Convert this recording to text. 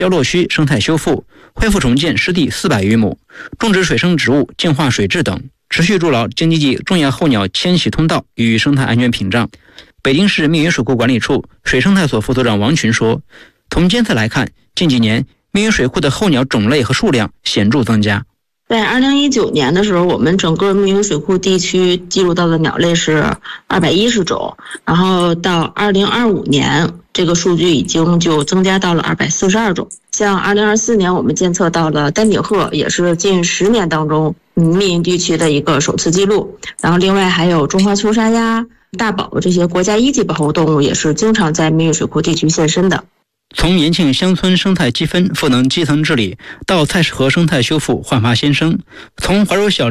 腰落须生态修复，恢复重建湿地400余亩，种植水生植物，净化水质等，持续筑牢京津冀重要候鸟迁徙通道与生态安全屏障。北京市密云水库管理处水生态所副所长王群说，从监测来看，近几年密云水库的候鸟种类和数量显著增加。 在2019年的时候，我们整个密云水库地区记录到的鸟类是210种，然后到2025年，这个数据已经就增加到了242种。像2024年，我们监测到了丹顶鹤，也是近10年当中密云地区的一个首次记录。然后另外还有中华秋沙鸭、大宝这些国家1级保护动物，也是经常在密云水库地区现身的。 从延庆乡村生态积分赋能基层治理，到菜市河生态修复焕发新生，从怀柔小